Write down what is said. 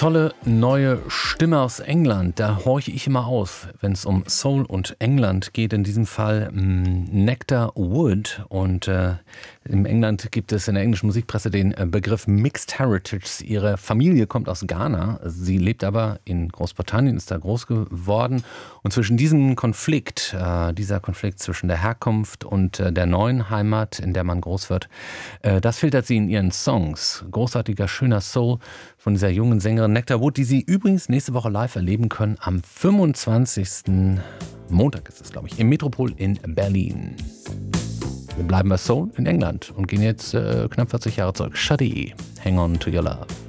Tolle neue Stimme aus England, da horche ich immer auf, wenn es um Soul und England geht. In diesem Fall Nectar Wood. Und in England gibt es in der englischen Musikpresse den Begriff Mixed Heritage. Ihre Familie kommt aus Ghana, sie lebt aber in Großbritannien, ist da groß geworden. Und zwischen diesem Konflikt, dieser Konflikt zwischen der Herkunft und der neuen Heimat, in der man groß wird, das filtert sie in ihren Songs. Großartiger, schöner Soul von dieser jungen Sängerin Nectar Wood, die Sie übrigens nächste Woche live erleben können am 25. Montag ist es, glaube ich, im Metropol in Berlin. Wir bleiben bei Soul in England und gehen jetzt knapp 40 Jahre zurück. Shadi, Hang On To Your Love.